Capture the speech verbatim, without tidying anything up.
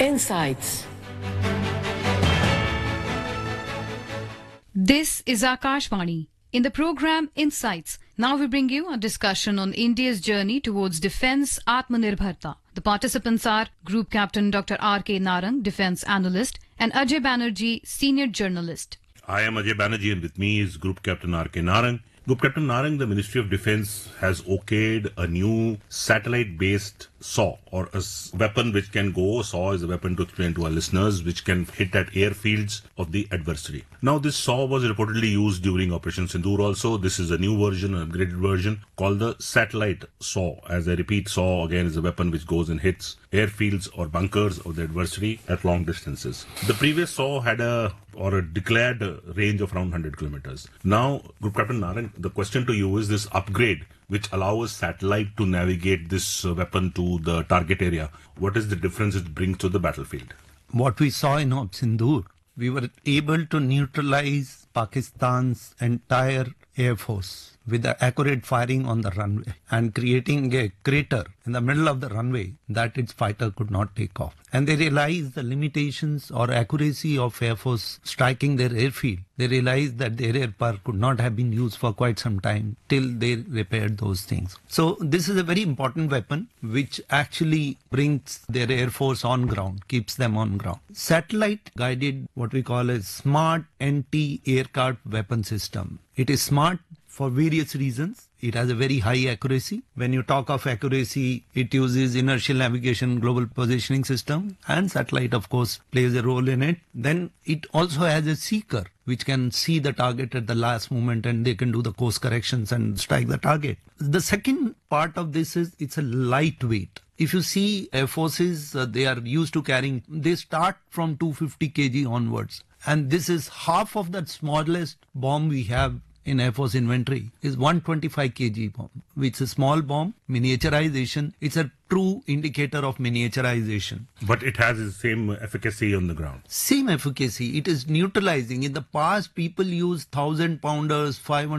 Insights. This is Akashvani. In the program Insights, now we bring you a discussion on India's journey towards defence Atmanirbharta. The participants are Group Captain Doctor R K Narang, Defence Analyst, and Ajay Banerjee, Senior Journalist. I am Ajay Banerjee and with me is Group Captain R K Narang. Group Captain Narang, the Ministry of Defence has okayed a new satellite-based S A W, or a s- weapon which can go, S A W is a weapon to explain to our listeners, which can hit at airfields of the adversary. Now this S A W was reportedly used during Operation Sindoor also. This is a new version, an upgraded version, called the satellite S A W. As I repeat, S A W again is a weapon which goes and hits airfields or bunkers of the adversary at long distances. The previous S A W had a or a declared uh, range of around one hundred kilometers. Now, Group Captain Narang, the question to you is this upgrade which allows satellite to navigate this uh, weapon to the target area. What is the difference it brings to the battlefield? What we saw in Op Sindoor, we were able to neutralize Pakistan's entire air force with the accurate firing on the runway and creating a crater in the middle of the runway that its fighter could not take off. And they realized the limitations or accuracy of Air Force striking their airfield. They realized that their air power could not have been used for quite some time till they repaired those things. So this is a very important weapon which actually brings their air force on ground, keeps them on ground. Satellite guided what we call a smart anti-aircraft weapon system. It is smart for various reasons. It has a very high accuracy. When you talk of accuracy, it uses inertial navigation global positioning system, and satellite of course plays a role in it. Then it also has a seeker which can see the target at the last moment and they can do the course corrections and strike the target. The second part of this is it's a lightweight. If you see air forces, uh, they are used to carrying, they start from two hundred fifty kilograms onwards. And this is half of the smallest bomb we have in Air Force inventory is one hundred twenty-five kilograms bomb, which is a small bomb, miniaturization. It's a true indicator of miniaturization. But it has the same efficacy on the ground. Same efficacy. It is neutralizing. In the past, people use one thousand pounders, five hundred